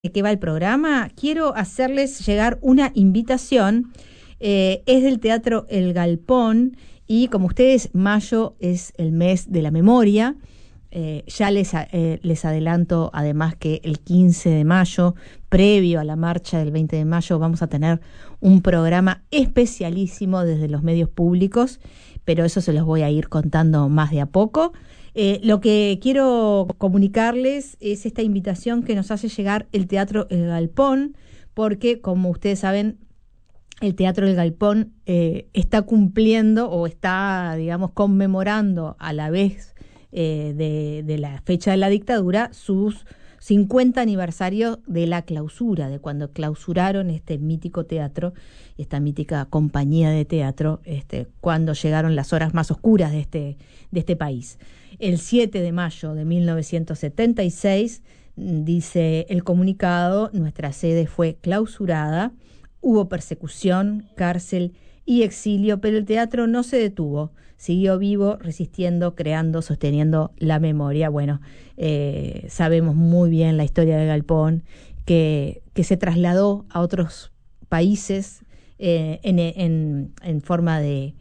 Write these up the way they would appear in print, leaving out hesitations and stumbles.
¿De qué va el programa? Quiero hacerles llegar una invitación. Es del Teatro El Galpón y como ustedes, mayo es el mes de la memoria. Ya les adelanto además que el 15 de mayo, previo a la marcha del 20 de mayo, vamos a tener un programa especialísimo desde los medios públicos, pero eso se los voy a ir contando más de a poco. Lo que quiero comunicarles es esta invitación que nos hace llegar el Teatro El Galpón, porque como ustedes saben, el Teatro El Galpón está cumpliendo o está, digamos, conmemorando a la vez de la fecha de la dictadura sus 50 aniversarios de la clausura, de cuando clausuraron este mítico teatro, esta mítica compañía de teatro, cuando llegaron las horas más oscuras de este país. El 7 de mayo de 1976, dice el comunicado, nuestra sede fue clausurada, hubo persecución, cárcel y exilio, pero el teatro no se detuvo, siguió vivo, resistiendo, creando, sosteniendo la memoria. Bueno, sabemos muy bien la historia del Galpón, que se trasladó a otros países en forma de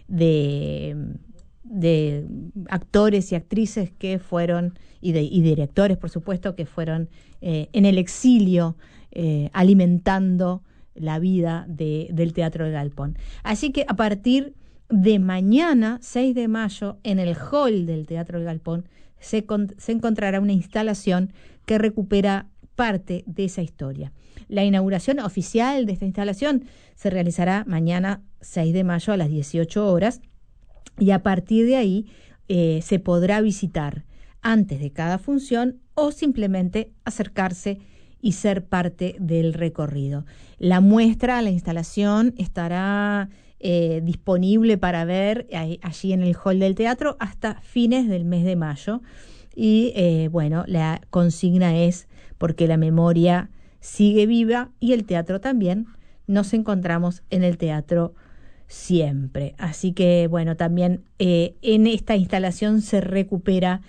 actores y actrices que fueron, y directores, por supuesto, que fueron en el exilio alimentando la vida del Teatro del Galpón. Así que a partir de mañana, 6 de mayo, en el hall del Teatro del Galpón, se encontrará una instalación que recupera parte de esa historia. La inauguración oficial de esta instalación se realizará mañana, 6 de mayo, a las 18 horas, y a partir de ahí se podrá visitar antes de cada función o simplemente acercarse y ser parte del recorrido. La muestra, la instalación, estará disponible para ver allí en el hall del teatro hasta fines del mes de mayo. Y bueno, la consigna es porque la memoria sigue viva y el teatro también. Nos encontramos en el teatro siempre. Así que bueno, también en esta instalación se recupera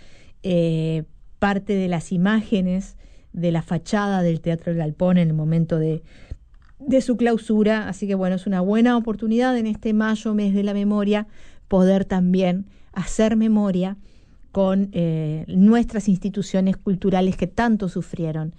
parte de las imágenes de la fachada del Teatro El Galpón en el momento de su clausura. Así que bueno, es una buena oportunidad en este mayo, mes de la memoria, poder también hacer memoria con nuestras instituciones culturales que tanto sufrieron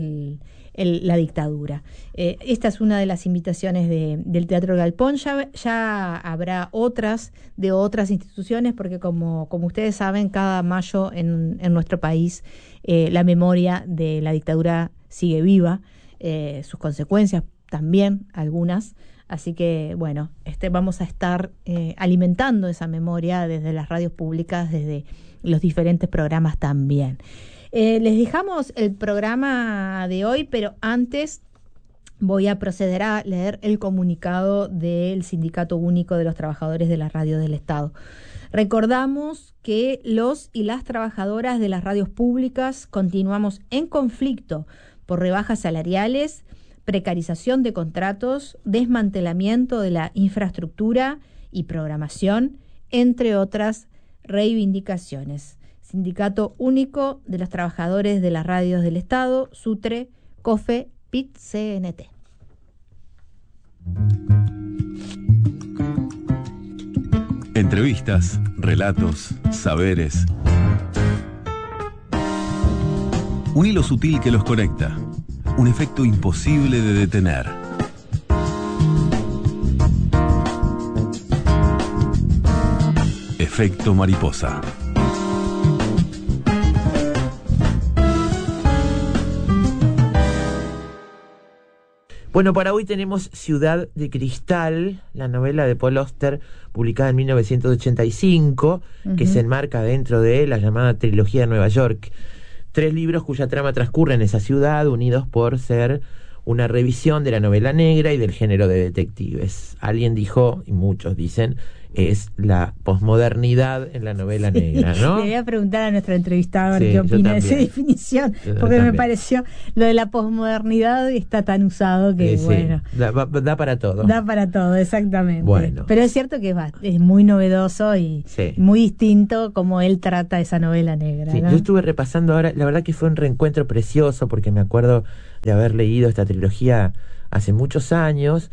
la dictadura. Esta es una de las invitaciones del Teatro El Galpón. Ya habrá otras de otras instituciones, porque como ustedes saben, cada mayo en nuestro país la memoria de la dictadura sigue viva, sus consecuencias también, algunas. Así que, bueno, vamos a estar alimentando esa memoria desde las radios públicas, desde los diferentes programas también. Les dejamos el programa de hoy, pero antes voy a proceder a leer el comunicado del Sindicato Único de los Trabajadores de la Radio del Estado. Recordamos que los y las trabajadoras de las radios públicas continuamos en conflicto por rebajas salariales, precarización de contratos, desmantelamiento de la infraestructura y programación, entre otras reivindicaciones. Sindicato Único de los Trabajadores de las Radios del Estado, SUTRE, COFE, PIT, CNT. Entrevistas, relatos, saberes. Un hilo sutil que los conecta. Un efecto imposible de detener. Efecto mariposa. Bueno, para hoy tenemos Ciudad de Cristal, la novela de Paul Auster, publicada en 1985, que se enmarca dentro de la llamada trilogía de Nueva York. 3 libros cuya trama transcurre en esa ciudad, unidos por ser una revisión de la novela negra y del género de detectives. Alguien dijo, y muchos dicen, es la posmodernidad en la novela negra, ¿no? Le voy a preguntar a nuestro entrevistador Sí, qué opina de esa también. definición, Yo porque me también. pareció lo de la posmodernidad está tan usado que, Sí, bueno, da para todo. da para todo, exactamente. Bueno. Pero es cierto que es muy novedoso y Sí. muy distinto como él trata esa novela negra, Sí, ¿no? yo estuve repasando ahora, la verdad que fue un reencuentro precioso porque me acuerdo de haber leído esta trilogía hace muchos años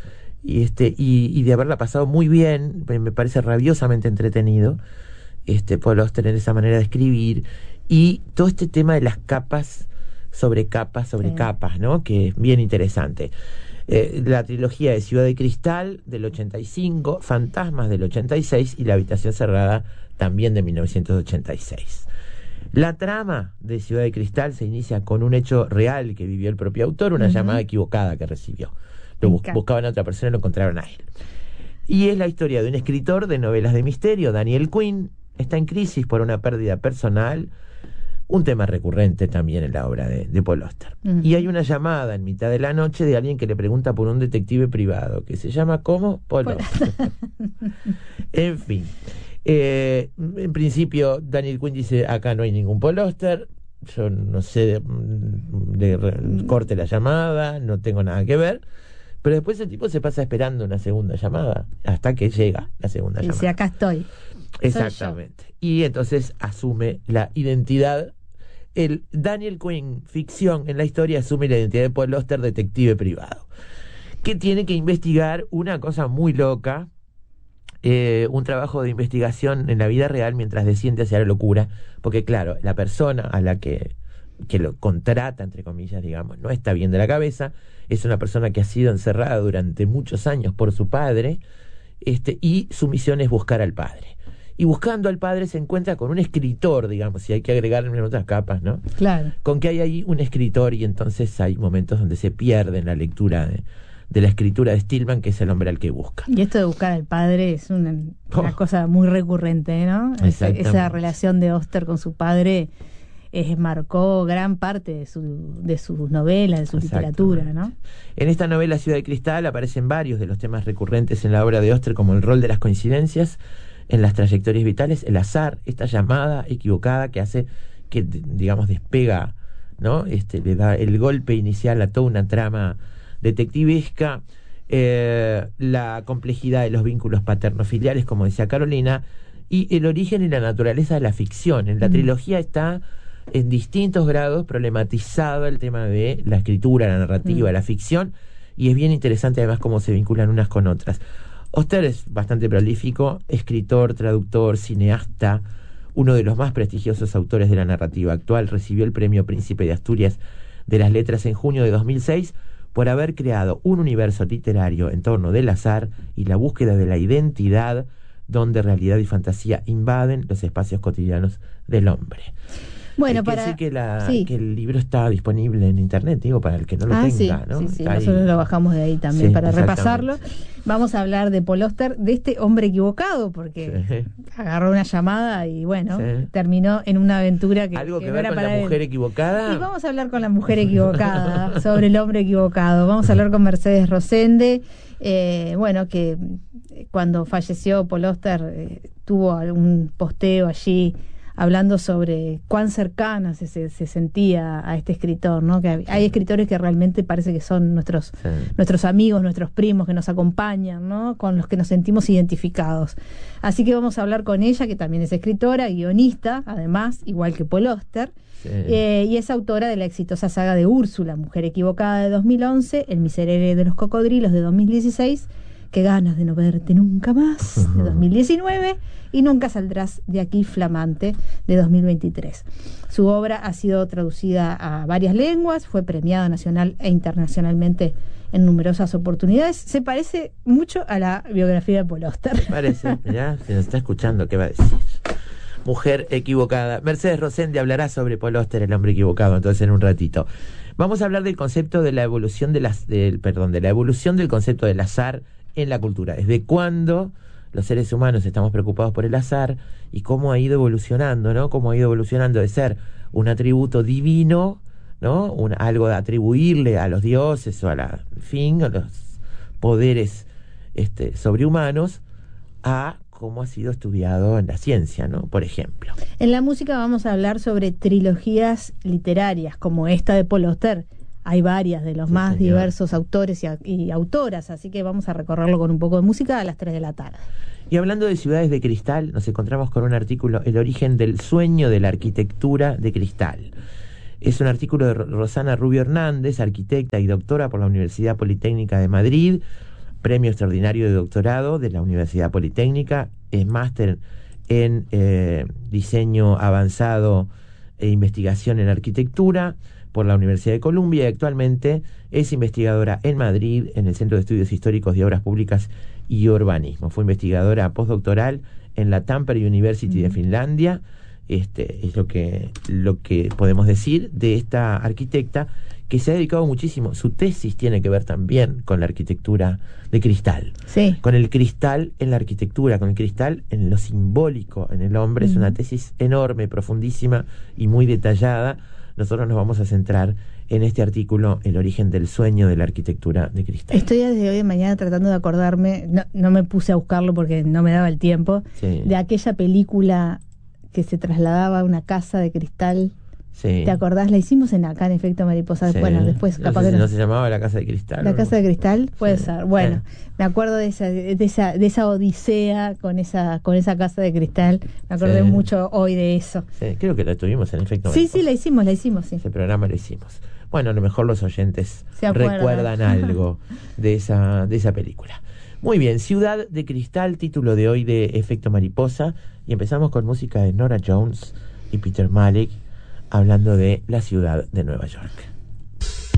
y de haberla pasado muy bien. Me parece rabiosamente entretenido Paul Auster en esa manera de escribir, y todo este tema de las capas sobre capas sobre Sí. capas, ¿no? Que es bien interesante. La trilogía de Ciudad de Cristal del 85, Fantasmas del 86 y La habitación cerrada también de 1986. La trama de Ciudad de Cristal se inicia con un hecho real que vivió el propio autor, una llamada equivocada que recibió. Buscaban a otra persona y lo encontraron a él. Y es la historia de un escritor de novelas de misterio, Daniel Quinn. Está en crisis por una pérdida personal, un tema recurrente también en la obra de Paul Auster. Y hay una llamada en mitad de la noche de alguien que le pregunta por un detective privado, que se llama ¿cómo? Paul Auster. En fin. En principio, Daniel Quinn dice, acá no hay ningún Paul Auster, yo no sé, corte la llamada, no tengo nada que ver. Pero después el tipo se pasa esperando una segunda llamada, hasta que llega la segunda Y llamada. dice, acá estoy. Exactamente. Y entonces asume la identidad. El Daniel Quinn, ficción en la historia, asume la identidad de Paul Auster, detective privado, que tiene que investigar una cosa muy loca, un trabajo de investigación en la vida real mientras desciende hacia la locura, porque claro, la persona a la que lo contrata, entre comillas, digamos, no está bien de la cabeza, es una persona que ha sido encerrada durante muchos años por su padre, y su misión es buscar al padre. Y buscando al padre se encuentra con un escritor, digamos, si hay que agregarle en otras capas, ¿no? Claro. Con que hay ahí un escritor, y entonces hay momentos donde se pierde en la lectura de la escritura de Stillman, que es el hombre al que busca. Y esto de buscar al padre es una cosa muy recurrente, ¿no? Exactamente. Esa relación de Auster con su padre marcó gran parte de sus novelas, de su literatura, ¿no? En esta novela Ciudad de Cristal aparecen varios de los temas recurrentes en la obra de Auster, como el rol de las coincidencias en las trayectorias vitales, el azar, esta llamada equivocada que hace que, digamos, despega, ¿no? Le da el golpe inicial a toda una trama detectivesca, la complejidad de los vínculos paterno-filiales, como decía Carolina, y el origen y la naturaleza de la ficción. En la trilogía está en distintos grados problematizado el tema de la escritura, la narrativa, la ficción, y es bien interesante además cómo se vinculan unas con otras. Auster es bastante prolífico, escritor, traductor, cineasta, uno de los más prestigiosos autores de la narrativa actual. Recibió el Premio Príncipe de Asturias de las Letras en junio de 2006 por haber creado un universo literario en torno del azar y la búsqueda de la identidad, donde realidad y fantasía invaden los espacios cotidianos del hombre. Bueno, Hay que decir que el libro está disponible en internet, digo, para el que no lo tenga, ¿no? Sí, Está ahí. nosotros lo bajamos de ahí también para exactamente. repasarlo. Vamos a hablar de Paul Auster, de este hombre equivocado, porque agarró una llamada y bueno, terminó en una aventura que ¿Algo que no ver era con para la él. mujer equivocada? Y vamos a hablar con la mujer equivocada, sobre el hombre equivocado. Vamos a hablar con Mercedes Rosende, que cuando falleció Paul Auster tuvo algún posteo allí hablando sobre cuán cercana se sentía a este escritor, ¿no? Que hay escritores que realmente parece que son nuestros amigos, nuestros primos, que nos acompañan, ¿no? Con los que nos sentimos identificados. Así que vamos a hablar con ella, que también es escritora, guionista, además, igual que Paul Auster, y es autora de la exitosa saga de Úrsula, Mujer equivocada, de 2011, El miserere de los cocodrilos, de 2016, Qué ganas de no verte nunca más, de 2019, y Nunca saldrás de aquí, Flamante, de 2023. Su obra ha sido traducida a varias lenguas, fue premiada nacional e internacionalmente en numerosas oportunidades. Se parece mucho a la biografía de Paul Auster. Parece, ya se nos está escuchando, ¿qué va a decir? Mujer equivocada. Mercedes Rosende hablará sobre Paul Auster, el hombre equivocado, entonces en un ratito. Vamos a hablar del concepto de la evolución de la evolución del concepto del azar en la cultura. ¿Desde cuándo los seres humanos estamos preocupados por el azar y cómo ha ido evolucionando, ¿no? Cómo ha ido evolucionando de ser un atributo divino, ¿no? Algo de atribuirle a los dioses o a los poderes sobrehumanos, a cómo ha sido estudiado en la ciencia, ¿no? Por ejemplo. En la música vamos a hablar sobre trilogías literarias, como esta de Paul Auster. Hay varias de los más diversos autores y autoras, así que vamos a recorrerlo con un poco de música a las 3 de la tarde. Y hablando de ciudades de cristal, nos encontramos con un artículo, El origen del sueño de la arquitectura de cristal. Es un artículo de Rosana Rubio Hernández, arquitecta y doctora por la Universidad Politécnica de Madrid, premio extraordinario de doctorado de la Universidad Politécnica, es máster en diseño avanzado e investigación en arquitectura por la Universidad de Columbia y actualmente es investigadora en Madrid en el Centro de Estudios Históricos de Obras Públicas y Urbanismo. Fue investigadora postdoctoral en la Tampere University de Finlandia. Es lo que podemos decir de esta arquitecta que se ha dedicado muchísimo. Su tesis tiene que ver también con la arquitectura de cristal. Sí. Con el cristal en la arquitectura, con el cristal en lo simbólico en el hombre. Es una tesis enorme, profundísima y muy detallada. Nosotros nos vamos a centrar en este artículo, El origen del sueño de la arquitectura de cristal. Estoy desde hoy de mañana tratando de acordarme, no me puse a buscarlo porque no me daba el tiempo, de aquella película que se trasladaba a una casa de cristal. Sí. ¿Te acordás? La hicimos acá en Efecto Mariposa. Sí. Bueno, después capaz que no se llamaba La Casa de Cristal. La Casa de Cristal, puede ser. Bueno, me acuerdo de esa odisea con esa casa de cristal. Me acordé mucho hoy de eso. Sí, creo que la tuvimos en Efecto Mariposa. Sí, la hicimos, sí. Ese programa lo hicimos. Bueno, a lo mejor los oyentes recuerdan algo de esa película. Muy bien, Ciudad de Cristal, título de hoy de Efecto Mariposa. Y empezamos con música de Norah Jones y Peter Malick, hablando de la ciudad de Nueva York.